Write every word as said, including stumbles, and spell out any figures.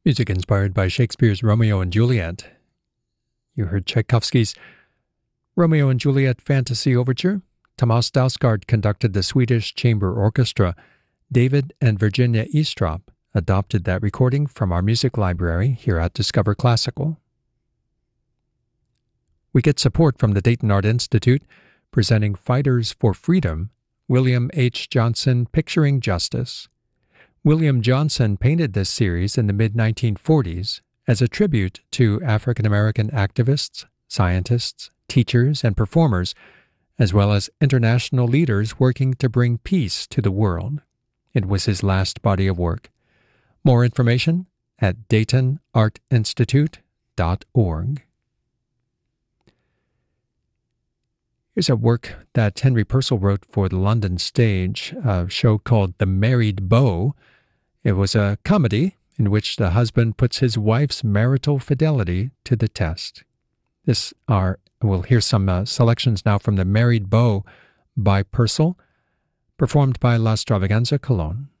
Music inspired by Shakespeare's Romeo and Juliet. You heard Tchaikovsky's Romeo and Juliet Fantasy Overture. Tomas Dausgaard conducted the Swedish Chamber Orchestra. David and Virginia Eastrop adopted that recording from our music library here at Discover Classical. We get support from the Dayton Art Institute, presenting Fighters for Freedom, William H. Johnson Picturing Justice. William Johnson painted this series in the mid nineteen forties as a tribute to African-American activists, scientists, teachers, and performers, as well as international leaders working to bring peace to the world. It was his last body of work. More information at dayton art institute dot org. Here's a work that Henry Purcell wrote for the London stage, a show called The Married Beau. It was a comedy in which the husband puts his wife's marital fidelity to the test. This are we'll hear some uh, selections now from The Married Beau by Purcell, performed by La Stravaganza Cologne.